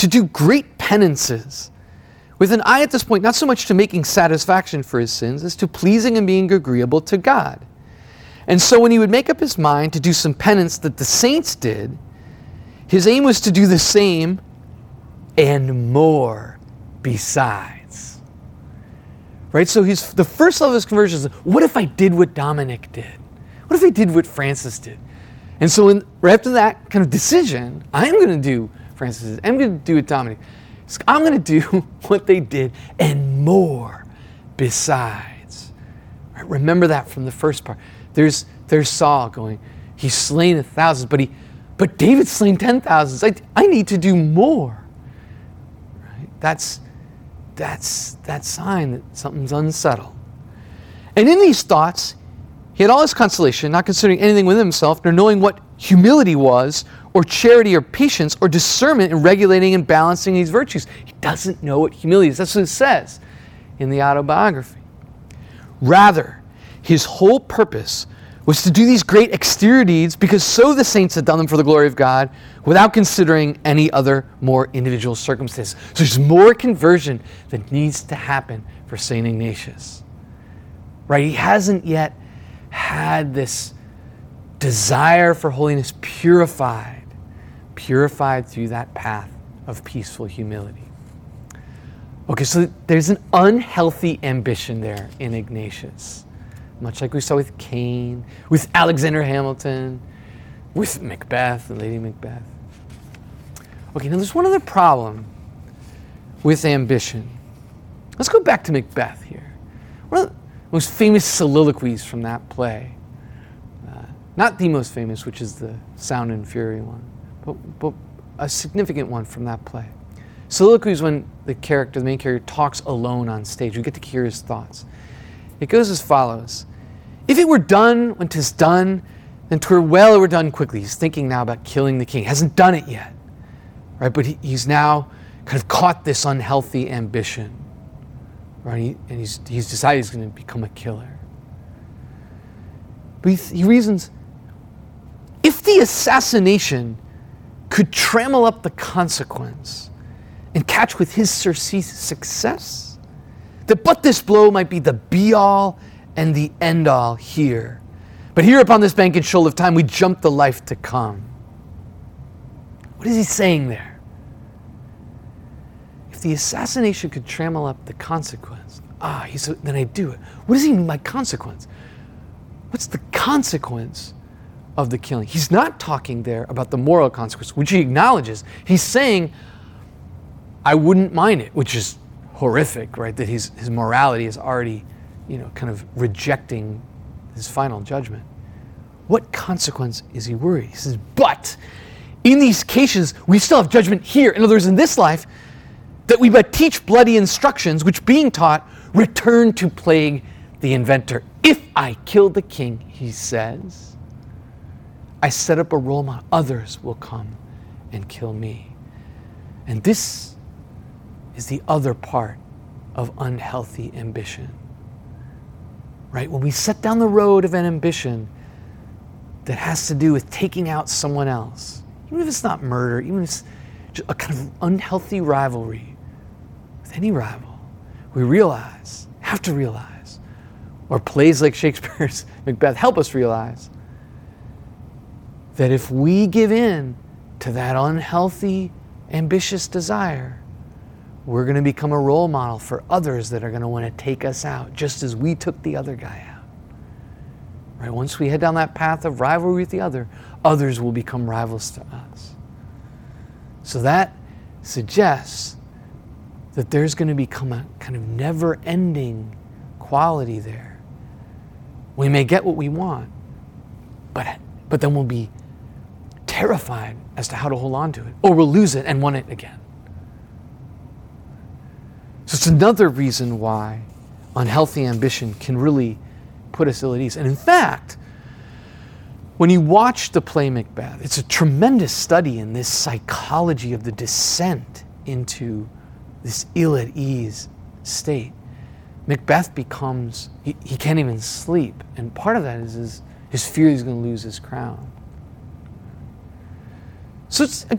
to do great penances, with an eye at this point not so much to making satisfaction for his sins as to pleasing and being agreeable to God. And so when he would make up his mind to do some penance that the saints did, his aim was to do the same and more besides. Right? So the first level of his conversion is, what if I did what Dominic did? What if I did what Francis did? And so right after that kind of decision, I'm going to do Francis, I'm going to do what Dominic. I'm going to do what they did and more besides. Right? Remember that from the first part. There's Saul going, he's slain 1,000, but David's slain 10,000. I need to do more. Right? That's that sign that something's unsettled. And in these thoughts, he had all his consolation, not considering anything within himself, nor knowing what humility was, or charity, or patience, or discernment in regulating and balancing these virtues. He doesn't know what humility is. That's what it says in the autobiography. Rather, his whole purpose was to do these great exterior deeds because so the saints had done them for the glory of God, without considering any other more individual circumstances. So there's more conversion that needs to happen for St. Ignatius. Right? He hasn't yet had this desire for holiness purified through that path of peaceful humility. Okay, so there's an unhealthy ambition there in Ignatius, much like we saw with Cain, with Alexander Hamilton, with Macbeth, Lady Macbeth. Okay, now there's one other problem with ambition. Let's go back to Macbeth here. One of the most famous soliloquies from that play. Not the most famous, which is the Sound and Fury one, but a significant one from that play. Soliloquy is when the main character, talks alone on stage. We get to hear his thoughts. It goes as follows. If it were done when 'tis done, then 'twere well it were done quickly. He's thinking now about killing the king. Hasn't done it yet, right? But he's now kind of caught this unhealthy ambition, right? And he's decided he's going to become a killer. But he reasons, if the assassination could trammel up the consequence and catch with his surcease success, that but this blow might be the be-all and the end-all here. But here upon this bank and shoal of time we jump the life to come. What is he saying there? If the assassination could trammel up the consequence, then I do it. What does he mean by consequence? What's the consequence of the killing? He's not talking there about the moral consequence, which he acknowledges. He's saying, I wouldn't mind it, which is horrific, right? That his morality is already, kind of rejecting his final judgment. What consequence is he worried? He says, but in these cases, we still have judgment here. In other words, in this life, that we but teach bloody instructions, which being taught, return to plague the inventor. If I kill the king, he says, I set up a role model. Others will come and kill me. And this is the other part of unhealthy ambition. Right? When we set down the road of an ambition that has to do with taking out someone else, even if it's not murder, even if it's just a kind of unhealthy rivalry with any rival, we have to realize, or plays like Shakespeare's Macbeth help us realize, that if we give in to that unhealthy, ambitious desire, we're going to become a role model for others that are going to want to take us out, just as we took the other guy out. Right? Once we head down that path of rivalry with the other, others will become rivals to us. So that suggests that there's going to become a kind of never-ending quality there. We may get what we want, but then we'll be terrified as to how to hold on to it, or we'll lose it and want it again. So it's another reason why unhealthy ambition can really put us ill at ease. And in fact, when you watch the play Macbeth, it's a tremendous study in this psychology of the descent into this ill at ease state. Macbeth becomes, he can't even sleep. And part of that is his fear he's going to lose his crown. So it's,